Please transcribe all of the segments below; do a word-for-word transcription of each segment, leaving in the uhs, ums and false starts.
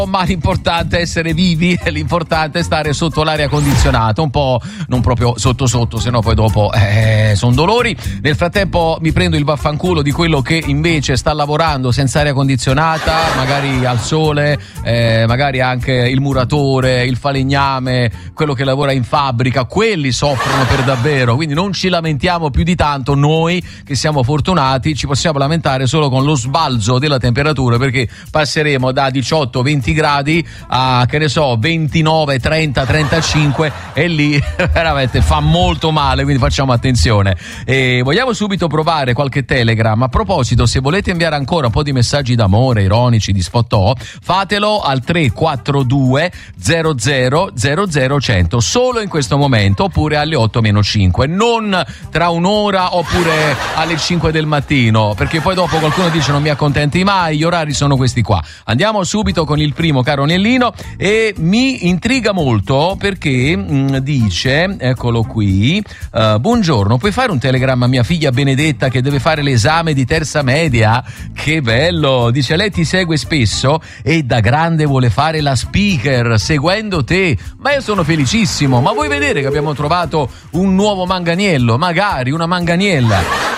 ma l'importante è essere vivi, l'importante è stare sotto l'aria condizionata, un po' non proprio sotto sotto, sennò poi dopo eh, sono dolori. Nel frattempo mi prendo il vaffanculo di quello che invece sta lavorando senza aria condizionata, magari al sole, eh, magari anche il muratore, il falegname, quello che lavora in fabbrica, quelli soffrono per davvero, quindi non ci lamentiamo più di tanto. Noi che siamo fortunati ci possiamo lamentare solo con lo sbalzo della temperatura, perché passeremo da diciotto venti gradi a, che ne so, ventinove, trenta, trentacinque, e lì veramente fa molto male, quindi facciamo attenzione. E vogliamo subito provare qualche Telegram. A proposito, se volete inviare ancora un po' di messaggi d'amore, ironici, di sfottò, fatelo al tre quattro due zero zero zero zero cento, solo in questo momento, oppure alle otto meno cinque, non tra un'ora oppure alle cinque del mattino, perché poi dopo qualcuno dice non mi accontenti mai, gli orari sono questi qua. Andiamo subito con il primo, caro Nellino, e mi intriga molto perché mh, dice, eccolo qui, uh, buongiorno, puoi fare un telegramma a mia figlia Benedetta che deve fare l'esame di terza media? Che bello, dice lei ti segue spesso e da grande vuole fare la speaker seguendo te. Ma io sono felicissimo, ma vuoi vedere che abbiamo trovato un nuovo manganiello, magari una manganiella?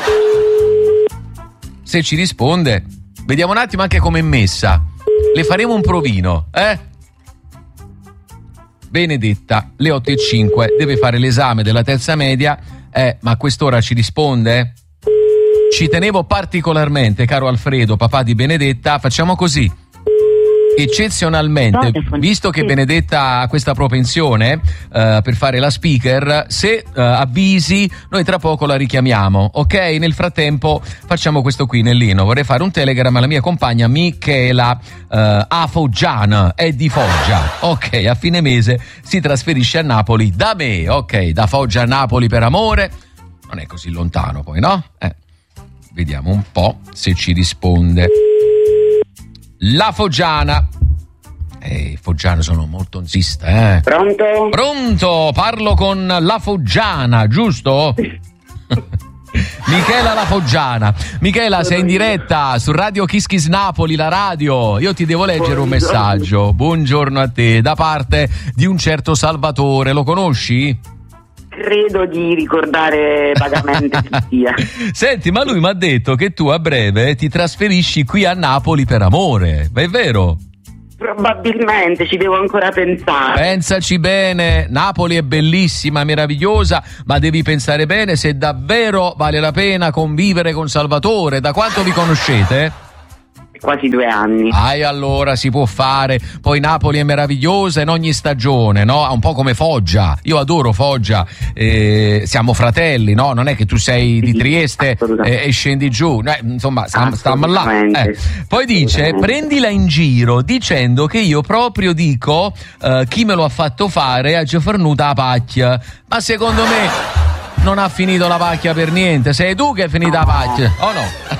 Se ci risponde, vediamo un attimo anche come è messa. Le faremo un provino, eh? Benedetta, le otto e cinque, deve fare l'esame della terza media, eh, ma a quest'ora ci risponde? Ci tenevo particolarmente, caro Alfredo, papà di Benedetta, facciamo così. Eccezionalmente, visto che Benedetta ha questa propensione uh, per fare la speaker, se uh, avvisi, noi tra poco la richiamiamo, ok? Nel frattempo facciamo questo qui, Nellino. Vorrei fare un telegram alla mia compagna Michela uh, a Foggiana, è di Foggia, ok? A fine mese si trasferisce a Napoli da me, ok? Da Foggia a Napoli per amore, non è così lontano poi, no? Eh, vediamo un po' se ci risponde. La Foggiana. Ehi, Foggiano sono molto zista, eh. Pronto? Pronto, parlo con la Foggiana, giusto? Michela La Foggiana. Michela, sei in diretta su Radio Kiss Kiss Napoli, la radio. Io ti devo leggere un messaggio. Buongiorno a te, da parte di un certo Salvatore. Lo conosci? Credo di ricordare vagamente chi sia. Senti, ma lui mi ha detto che tu a breve ti trasferisci qui a Napoli per amore, è vero? Probabilmente, ci devo ancora pensare. Pensaci bene, Napoli è bellissima, meravigliosa, ma devi pensare bene se davvero vale la pena convivere con Salvatore. Da quanto vi conoscete? Quasi due anni. Ah, e allora si può fare. Poi Napoli è meravigliosa in ogni stagione, no? Un po' come Foggia. Io adoro Foggia. Eh, siamo fratelli, no? Non è che tu sei di Trieste e, e scendi giù. Eh, insomma, stiamo stam là. Eh. Poi dice, prendila in giro dicendo che io proprio dico eh, chi me lo ha fatto fare a Giafarnuta a pacchia. Ma secondo me non ha finito la pacchia per niente. Sei tu che hai finito la pacchia, o no?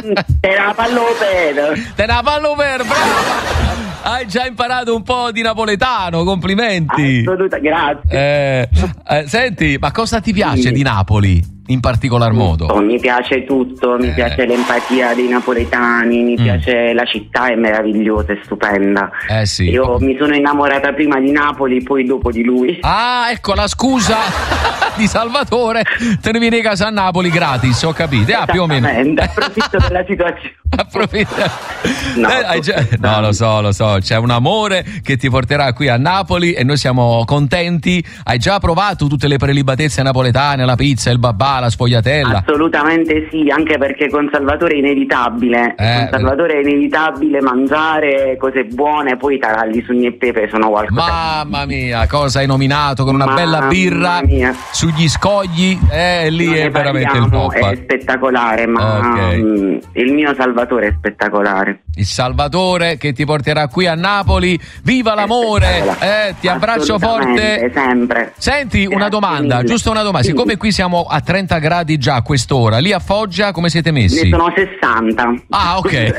Te la fallo per. Te la fallo per, bravo! Hai già imparato un po' di napoletano, complimenti. Assoluta, grazie. Eh, eh, senti, ma cosa ti piace sì. di Napoli? In particolar modo? Oh, mi piace tutto, mi eh. piace l'empatia dei napoletani, mi mm. piace la città, è meravigliosa, è stupenda. Eh sì. Io mi sono innamorata prima di Napoli, poi dopo di lui. Ah, ecco la scusa di Salvatore, te ne vieni a casa a Napoli gratis, ho capito. Ah, più o meno. Approfitto della situazione. Approfitta. No, eh, hai già... no, lo so, lo so, c'è un amore che ti porterà qui a Napoli e noi siamo contenti. Hai già provato tutte le prelibatezze napoletane, la pizza, il babà, la sfogliatella? Assolutamente sì, anche perché con Salvatore è inevitabile. Eh, con Salvatore è inevitabile mangiare cose buone, poi i taralli, sugni e pepe sono qualcosa. Mamma mia, cosa hai nominato con una Mamma bella birra mia. Sugli scogli, eh, lì non è veramente il top. È spettacolare, ma okay. um, il mio Salvatore è spettacolare. Il Salvatore che ti porterà qui a Napoli. Viva l'amore, eh, ti abbraccio forte sempre. Senti, grazie una domanda, mille. giusto una domanda, sì. Siccome qui siamo a trenta gradi già a quest'ora, lì a Foggia come siete messi? Ne sono sessanta. Ah, ok.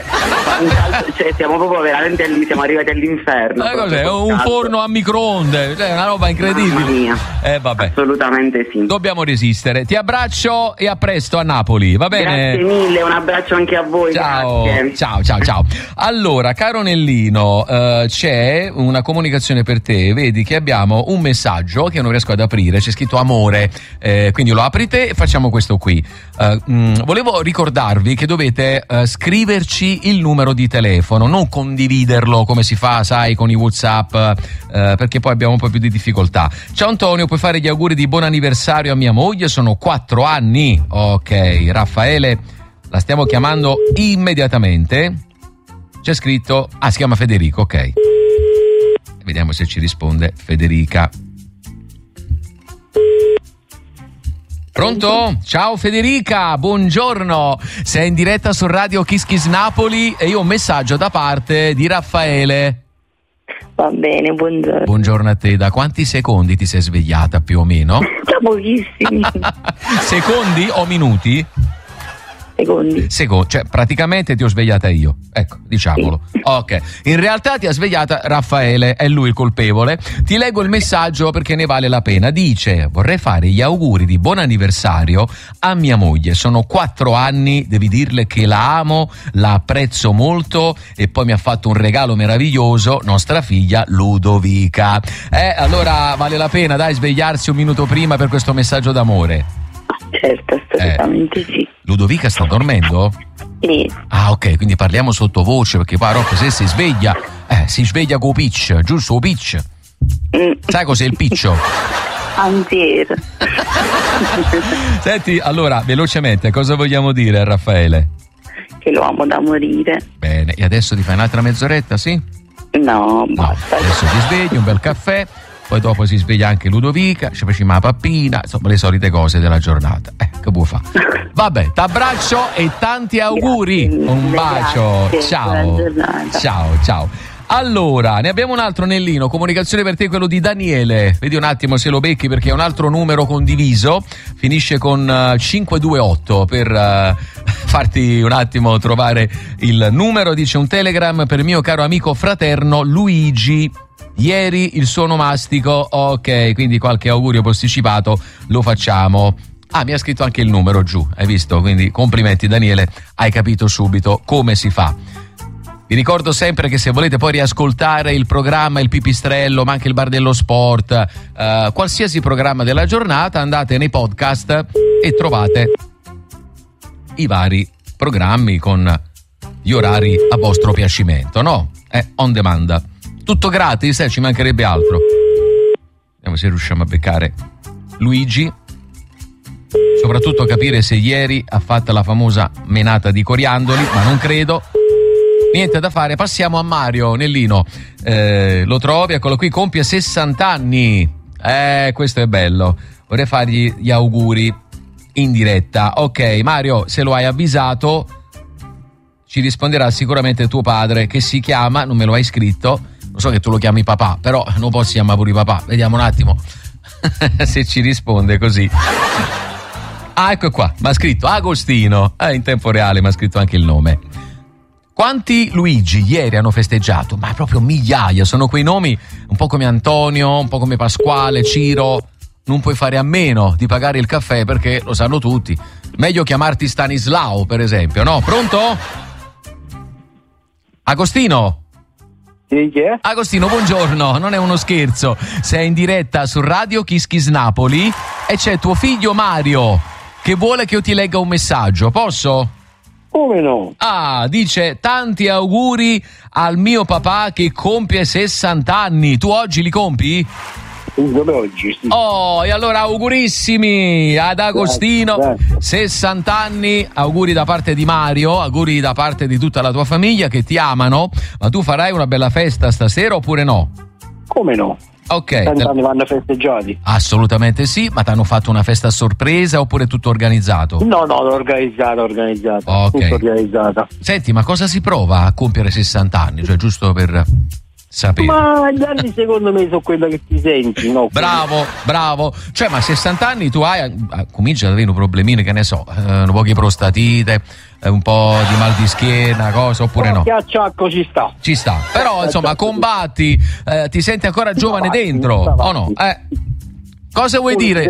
Cioè, siamo proprio veramente lì, siamo arrivati all'inferno. Eh, cos'è? Un forno a microonde, è una roba incredibile. Mamma mia. Eh, vabbè. Assolutamente sì. Dobbiamo resistere. Ti abbraccio e a presto a Napoli, va bene? Grazie mille, un abbraccio anche a voi. Ciao, grazie. ciao, ciao, ciao. Nellino. Allora, caro Nellino, eh, c'è una comunicazione per te. Vedi che abbiamo un messaggio che non riesco ad aprire, c'è scritto amore, eh, quindi lo apri te e facciamo questo qui. Eh, mh, volevo ricordarvi che dovete eh, scriverci il numero di telefono, non condividerlo come si fa, sai, con i WhatsApp, eh, perché poi abbiamo un po' più di difficoltà. Ciao Antonio, puoi fare gli auguri di buon anniversario a mia moglie? Sono quattro anni. Ok, Raffaele, la stiamo chiamando immediatamente. C'è scritto, ah, si chiama Federico, ok. Vediamo se ci risponde Federica. Pronto? Ciao Federica, buongiorno. Sei in diretta su Radio Kiss Kiss Napoli e io ho un messaggio da parte di Raffaele. Va bene, buongiorno. Buongiorno a te. Da quanti secondi ti sei svegliata più o meno? Da pochissimi. Secondi o minuti? Secondi. Secondi, cioè praticamente ti ho svegliata io, ecco, diciamolo. Sì. Ok, in realtà ti ha svegliata Raffaele, è lui il colpevole. Ti leggo il messaggio perché ne vale la pena. Dice: vorrei fare gli auguri di buon anniversario a mia moglie, sono quattro anni, devi dirle che la amo, la apprezzo molto e poi mi ha fatto un regalo meraviglioso, nostra figlia Ludovica. Eh, allora vale la pena, dai, svegliarsi un minuto prima per questo messaggio d'amore. Certo, assolutamente eh. sì. Ludovica sta dormendo? Sì. Ah, ok, quindi parliamo sottovoce perché poi Rocco se si sveglia, eh, si sveglia con pitch, giusto? Pitch. Mm. Sai cos'è il piccio? Anzier. Senti, allora, velocemente, cosa vogliamo dire a Raffaele? Che lo amo da morire. Bene, e adesso ti fai un'altra mezz'oretta, sì? No, basta. No, adesso ti svegli, un bel caffè. Poi dopo si sveglia anche Ludovica, ci facciamo la pappina, insomma le solite cose della giornata. Eh, che può fare? Vabbè, t'abbraccio e tanti auguri. Grazie, un bacio. Grazie, ciao. Ciao, ciao. Allora, ne abbiamo un altro Nellino, comunicazione per te, quello di Daniele. Vedi un attimo se lo becchi perché è un altro numero condiviso, finisce con uh, cinque due otto per uh, farti un attimo trovare il numero. Dice un telegram per mio caro amico fraterno Luigi. Ieri il suo onomastico, ok, quindi qualche augurio posticipato lo facciamo. Ah, mi ha scritto anche il numero giù, hai visto? Quindi complimenti Daniele, hai capito subito come si fa. Vi ricordo sempre che se volete poi riascoltare il programma, il Pipistrello, ma anche il Bar dello Sport, eh, qualsiasi programma della giornata, andate nei podcast e trovate i vari programmi con gli orari a vostro piacimento, no? È on demand. Tutto gratis, eh, ci mancherebbe altro. Vediamo se riusciamo a beccare Luigi. Soprattutto capire se ieri ha fatto la famosa menata di coriandoli, ma non credo. Niente da fare, passiamo a Mario Nellino. Eh, lo trovi, eccolo qui, compie sessanta anni. Eh, questo è bello. Vorrei fargli gli auguri in diretta. Ok, Mario, se lo hai avvisato, ci risponderà sicuramente tuo padre, che si chiama, non me lo hai scritto. Lo so che tu lo chiami papà, però non posso chiamare pure papà. Vediamo un attimo se ci risponde così. Ah, ecco qua, mi ha scritto Agostino. Eh, in tempo reale mi ha scritto anche il nome. Quanti Luigi ieri hanno festeggiato? Ma proprio migliaia, sono quei nomi un po' come Antonio, un po' come Pasquale, Ciro. Non puoi fare a meno di pagare il caffè perché lo sanno tutti. Meglio chiamarti Stanislao, per esempio, no? Pronto? Agostino? Sì, chi è? Agostino, buongiorno, non è uno scherzo. Sei in diretta su Radio Kiss Kiss Napoli e c'è tuo figlio Mario che vuole che io ti legga un messaggio. Posso? Come no? Ah, dice tanti auguri al mio papà che compie sessanta anni. Tu oggi li compi? Oggi, sì. Oh, e allora augurissimi ad Agostino, grazie, grazie. sessanta anni, auguri da parte di Mario, auguri da parte di tutta la tua famiglia che ti amano. Ma tu farai una bella festa stasera oppure no? Come no? Ok. Tanti anni vanno festeggiati. Assolutamente sì, ma ti hanno fatto una festa a sorpresa oppure tutto organizzato? No, no, l'ho organizzata, organizzata. Ok. Tutto organizzata. Senti, ma cosa si prova a compiere sessanta anni? Cioè, giusto per sapere. Ma gli anni secondo me sono quello che ti senti, no? Bravo, bravo. Cioè, ma sessanta anni tu hai, cominci ad avere un problemino, che ne so, eh, un po' di prostatite, eh, un po' di mal di schiena, cosa, oppure no? Chiacciacco ci sta. Ci sta. Però, insomma, combatti, eh, ti senti ancora giovane dentro, o no? Eh. Cosa vuoi dire?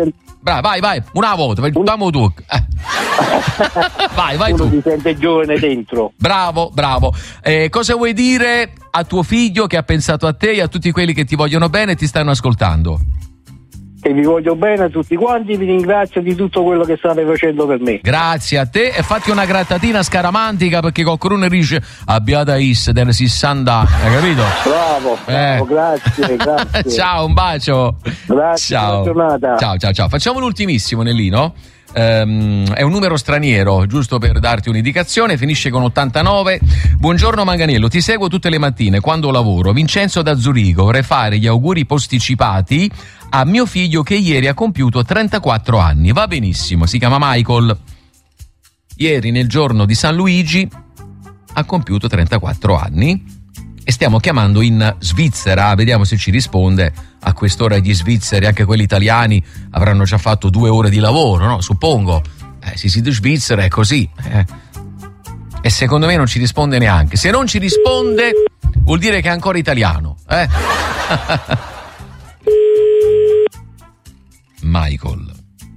bravo, vai, vai, una volta, facciamo tu. Eh. vai, vai Uno tu. si sente giovane dentro. Bravo, bravo. Eh, cosa vuoi dire a tuo figlio che ha pensato a te e a tutti quelli che ti vogliono bene e ti stanno ascoltando? Che vi voglio bene a tutti quanti, vi ringrazio di tutto quello che state facendo per me. Grazie a te e fatti una grattatina scaramantica perché qualcuno dice abbiate is del sessanta, hai capito? Bravo, bravo, Eh. grazie, grazie. Ciao, un bacio. Grazie, Ciao. buona giornata. Ciao, ciao, ciao. Facciamo l'ultimissimo, Nellino. Ehm, è un numero straniero, giusto per darti un'indicazione, finisce con ottantanove. Buongiorno Manganiello, ti seguo tutte le mattine quando lavoro. Vincenzo da Zurigo, vorrei fare gli auguri posticipati a mio figlio che ieri ha compiuto trentaquattro anni. Va benissimo, si chiama Michael. Ieri nel giorno di San Luigi ha compiuto trentaquattro anni e stiamo chiamando in Svizzera, vediamo se ci risponde. A quest'ora gli svizzeri, anche quelli italiani, avranno già fatto due ore di lavoro, no? Suppongo. Eh, si siete in Svizzera, è così. Eh. E secondo me non ci risponde neanche. Se non ci risponde, vuol dire che è ancora italiano. Eh? Michael.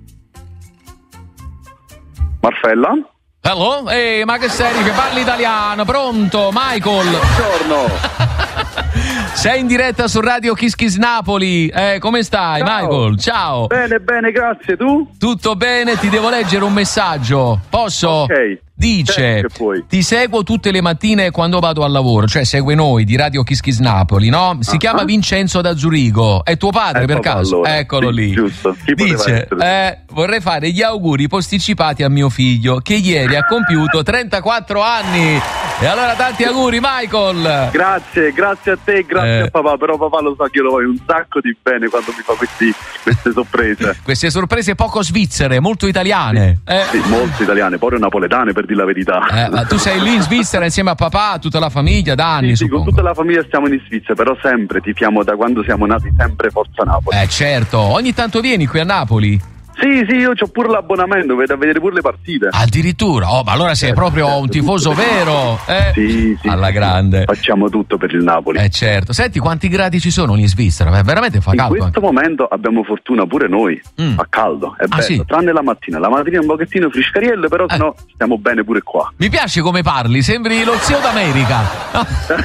Marfella? Hello? Ehi, ma che sei? Che parli italiano? Pronto? Michael? Buongiorno. Sei in diretta su Radio Kiss Kiss Napoli. Eh, come stai, Ciao. Michael? Ciao. Bene, bene, grazie. Tu? Tutto bene? Ti devo leggere un messaggio. Posso? Ok. Dice, Certo che puoi. ti seguo tutte le mattine quando vado al lavoro, cioè segue noi di Radio Kiss Kiss Napoli, no? Si Ah. chiama Vincenzo da Zurigo, è tuo padre È per papà, caso? allora. Eccolo Sì, lì. giusto. Chi poteva Dice, essere? eh, vorrei fare gli auguri posticipati a mio figlio che ieri ha compiuto trentaquattro anni. E allora tanti auguri Michael. Grazie, grazie a te, grazie Eh. a papà, però papà lo sa che io lo voglio un sacco di bene quando mi fa questi, queste sorprese. Queste sorprese poco svizzere, molto italiane. Eh. Sì, molto italiane, poi napoletane per dire la verità. Eh, ma tu sei lì in Svizzera insieme a papà, tutta la famiglia da anni, Sì, sì, con suppongo. tutta la famiglia stiamo in Svizzera, però sempre tifiamo da quando siamo nati, sempre Forza Napoli. Eh certo, ogni tanto vieni qui a Napoli. Sì, sì, io ho pure l'abbonamento, vedo a vedere pure le partite. Addirittura, oh, ma allora sei proprio certo, un tifoso tutto. vero, eh? Sì, sì. Alla sì, grande. Facciamo tutto per il Napoli. Eh certo. Senti quanti gradi ci sono lì in Svizzera? Beh, veramente fa In caldo. questo momento abbiamo fortuna pure noi, Mm. fa caldo, è Ah, bello, sì? tranne la mattina. La mattina è un pochettino friscariello, però Eh. sennò stiamo bene pure qua. Mi piace come parli, sembri lo zio d'America. No?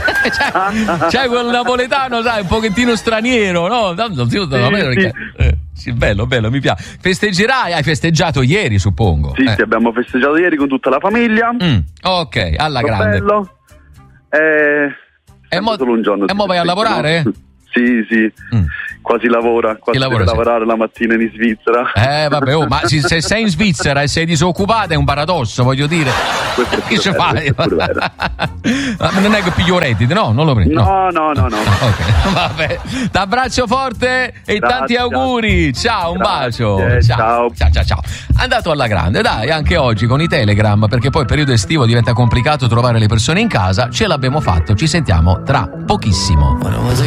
c'è, c'è quel napoletano, sai, un pochettino straniero, no? Lo zio d'America. sì. Eh, sì, bello, bello, mi piace. Festeggerai, hai festeggiato ieri, suppongo. Sì, Eh. sì, abbiamo festeggiato ieri con tutta la famiglia. Mm, ok, alla Sto grande. bello. Eh, E mo, solo un giorno e si mo vai a festeggia, lavorare? no? Sì, sì, Mm. quasi lavora, quasi lavora, deve sì. lavorare la mattina in Svizzera. Eh vabbè, oh, ma se, se sei in Svizzera e sei disoccupata è un paradosso, voglio dire. Questo è Che ci pure fai? vero, questo è pure vero. Ma non è che piglio reddito, no? Non lo prendi. No, no, no, no. Ok, vabbè. T'abbraccio forte e Grazie. tanti auguri. Ciao, un Grazie, bacio. ciao. ciao, ciao, ciao. Andato alla grande, dai, anche oggi con i Telegram, perché poi il periodo estivo diventa complicato trovare le persone in casa. Ce l'abbiamo fatto, ci sentiamo tra pochissimo.